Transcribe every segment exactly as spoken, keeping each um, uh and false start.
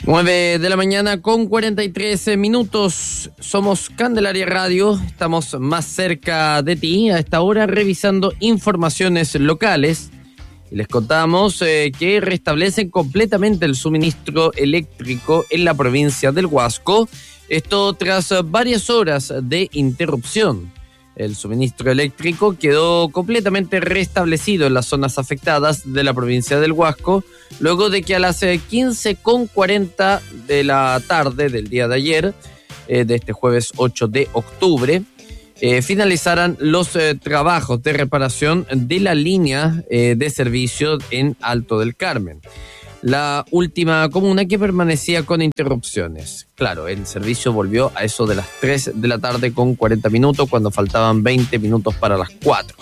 nueve de la mañana con cuarenta y tres minutos. Somos Candelaria Radio. Estamos más cerca de ti a esta hora revisando informaciones locales. Y les contamos eh, que restablecen completamente el suministro eléctrico en la provincia del Huasco. Esto tras varias horas de interrupción. El suministro eléctrico quedó completamente restablecido en las zonas afectadas de la provincia del Huasco, luego de que a las quince con cuarenta de la tarde del día de ayer, eh, de este jueves ocho de octubre, eh, finalizaran los eh, trabajos de reparación de la línea eh, de servicio en Alto del Carmen, la última comuna que permanecía con interrupciones. Claro, el servicio volvió a eso de las tres de la tarde con cuarenta minutos, cuando faltaban veinte minutos para las cuatro.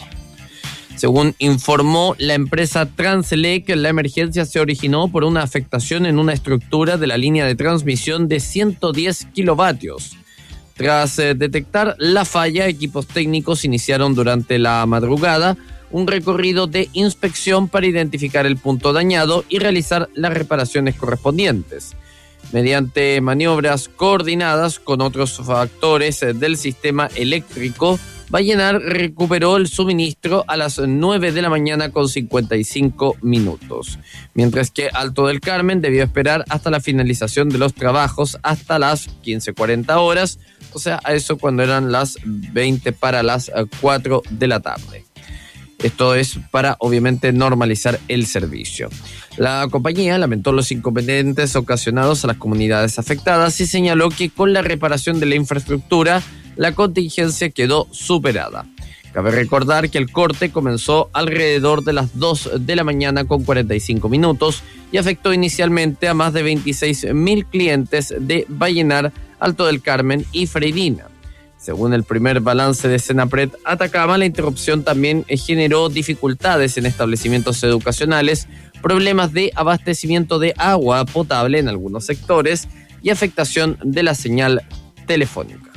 Según informó la empresa Transelec, la emergencia se originó por una afectación en una estructura de la línea de transmisión de ciento diez kilovatios. Tras eh, detectar la falla, equipos técnicos iniciaron durante la madrugada un recorrido de inspección para identificar el punto dañado y realizar las reparaciones correspondientes. Mediante maniobras coordinadas con otros factores del sistema eléctrico, Vallenar recuperó el suministro a las nueve de la mañana con cincuenta y cinco minutos, mientras que Alto del Carmen debió esperar hasta la finalización de los trabajos hasta las quince cuarenta horas, o sea, a eso cuando eran las veinte para las cuatro de la tarde. Esto es para, obviamente, normalizar el servicio. La compañía lamentó los inconvenientes ocasionados a las comunidades afectadas y señaló que con la reparación de la infraestructura, la contingencia quedó superada. Cabe recordar que el corte comenzó alrededor de las dos de la mañana con cuarenta y cinco minutos y afectó inicialmente a más de veintiséis mil clientes de Vallenar, Alto del Carmen y Freirina. Según el primer balance de Senapred Atacama, la interrupción también generó dificultades en establecimientos educacionales, problemas de abastecimiento de agua potable en algunos sectores y afectación de la señal telefónica.